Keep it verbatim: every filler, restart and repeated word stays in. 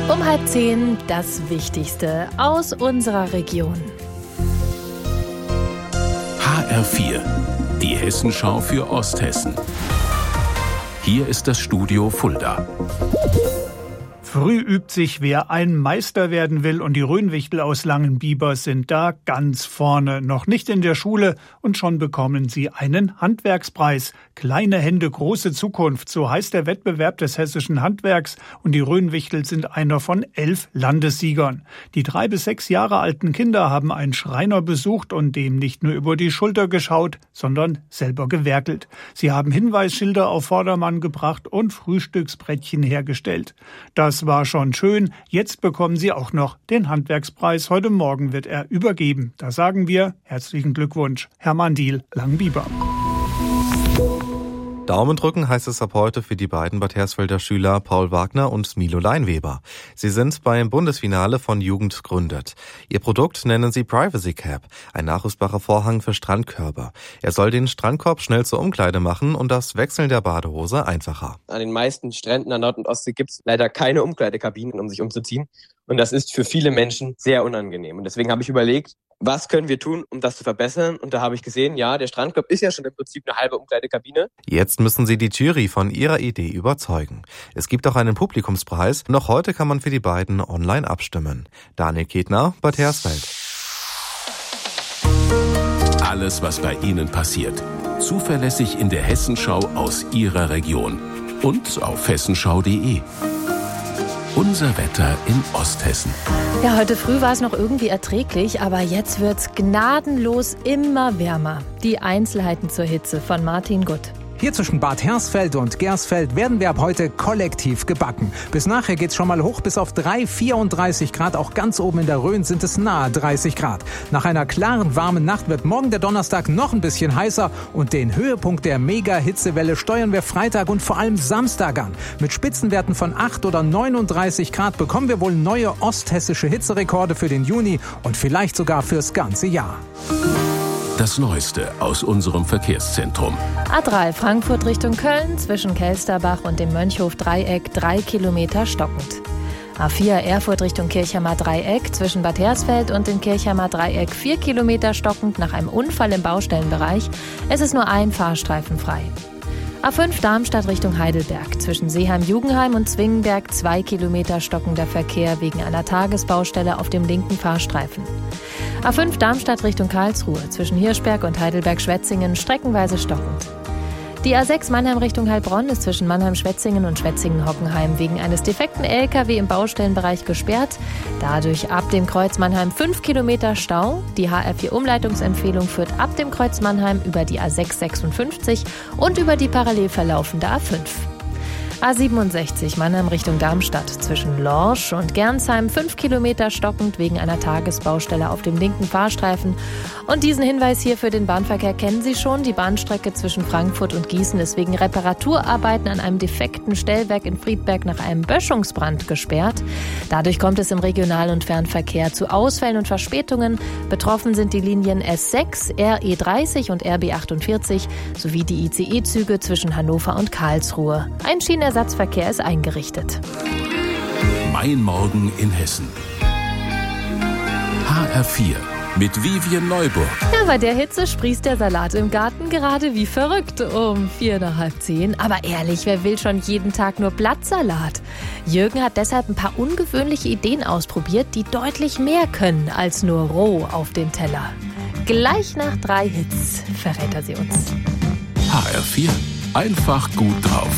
Um halb zehn das Wichtigste aus unserer Region. H R vier, die Hessenschau für Osthessen. Hier ist das Studio Fulda. Früh übt sich, wer ein Meister werden will, und die Rhönwichtel aus Langenbiber sind da ganz vorne. Noch nicht in der Schule und schon bekommen sie einen Handwerkspreis. Kleine Hände, große Zukunft, so heißt der Wettbewerb des hessischen Handwerks, und die Rhönwichtel sind einer von elf Landessiegern. Die drei bis sechs Jahre alten Kinder haben einen Schreiner besucht und dem nicht nur über die Schulter geschaut, sondern selber gewerkelt. Sie haben Hinweisschilder auf Vordermann gebracht und Frühstücksbrettchen hergestellt. Das Das war schon schön. Jetzt bekommen sie auch noch den Handwerkspreis. Heute Morgen wird er übergeben. Da sagen wir herzlichen Glückwunsch, Hermann Diehl, Langenbiber. Daumen drücken heißt es ab heute für die beiden Bad Hersfelder Schüler Paul Wagner und Milo Leinweber. Sie sind beim Bundesfinale von Jugend gründet. Ihr Produkt nennen sie Privacy Cap, ein nachrüstbarer Vorhang für Strandkörbe. Er soll den Strandkorb schnell zur Umkleide machen und das Wechseln der Badehose einfacher. An den meisten Stränden an Nord- und Ostsee gibt es leider keine Umkleidekabinen, um sich umzuziehen. Und das ist für viele Menschen sehr unangenehm. Und deswegen habe ich überlegt, was können wir tun, um das zu verbessern? Und da habe ich gesehen, ja, der Strandkorb ist ja schon im Prinzip eine halbe Umkleidekabine. Jetzt müssen sie die Jury von ihrer Idee überzeugen. Es gibt auch einen Publikumspreis. Noch heute kann man für die beiden online abstimmen. Daniel Ketner, Bad Hersfeld. Alles, was bei Ihnen passiert. Zuverlässig in der Hessenschau aus Ihrer Region. Und auf hessenschau punkt de. Unser Wetter in Osthessen. Ja, heute früh war es noch irgendwie erträglich, aber jetzt wird's gnadenlos immer wärmer. Die Einzelheiten zur Hitze von Martin Gutt. Hier zwischen Bad Hersfeld und Gersfeld werden wir ab heute kollektiv gebacken. Bis nachher geht's schon mal hoch bis auf drei, vierunddreißig Grad. Auch ganz oben in der Rhön sind es nahe dreißig Grad. Nach einer klaren, warmen Nacht wird morgen der Donnerstag noch ein bisschen heißer. Und den Höhepunkt der Mega-Hitzewelle steuern wir Freitag und vor allem Samstag an. Mit Spitzenwerten von acht oder neununddreißig Grad bekommen wir wohl neue osthessische Hitzerekorde für den Juni und vielleicht sogar fürs ganze Jahr. Das Neueste aus unserem Verkehrszentrum. A drei Frankfurt Richtung Köln, zwischen Kelsterbach und dem Mönchhof-Dreieck drei Kilometer stockend. A vier Erfurt Richtung Kirchheimer Dreieck, zwischen Bad Hersfeld und dem Kirchheimer Dreieck vier Kilometer stockend nach einem Unfall im Baustellenbereich. Es ist nur ein Fahrstreifen frei. A fünf Darmstadt Richtung Heidelberg, zwischen Seeheim-Jugenheim und Zwingenberg zwei Kilometer stockender Verkehr wegen einer Tagesbaustelle auf dem linken Fahrstreifen. A fünf Darmstadt Richtung Karlsruhe, zwischen Hirschberg und Heidelberg-Schwetzingen streckenweise stockend. Die A sechs Mannheim Richtung Heilbronn ist zwischen Mannheim-Schwetzingen und Schwetzingen-Hockenheim wegen eines defekten L K W im Baustellenbereich gesperrt. Dadurch ab dem Kreuz Mannheim fünf Kilometer Stau. Die H R vier Umleitungsempfehlung führt ab dem Kreuz Mannheim über die A sechs sechsundfünfzig und über die parallel verlaufende A fünf. A siebenundsechzig Mannheim Richtung Darmstadt, zwischen Lorsch und Gernsheim fünf Kilometer stockend wegen einer Tagesbaustelle auf dem linken Fahrstreifen. Und diesen Hinweis hier für den Bahnverkehr kennen Sie schon. Die Bahnstrecke zwischen Frankfurt und Gießen ist wegen Reparaturarbeiten an einem defekten Stellwerk in Friedberg nach einem Böschungsbrand gesperrt. Dadurch kommt es im Regional- und Fernverkehr zu Ausfällen und Verspätungen. Betroffen sind die Linien S sechs, R E dreißig und R B achtundvierzig sowie die I C E-Züge zwischen Hannover und Karlsruhe. Ein Schienenersatzverkehr ist eingerichtet. Mein Morgen in Hessen. H R vier mit Vivian Neuburg. Ja, bei der Hitze sprießt der Salat im Garten gerade wie verrückt um vier nach halb zehn. Aber ehrlich, wer will schon jeden Tag nur Blattsalat? Jürgen hat deshalb ein paar ungewöhnliche Ideen ausprobiert, die deutlich mehr können als nur roh auf den Teller. Gleich nach drei Hits verrät er sie uns. H R vier, einfach gut drauf.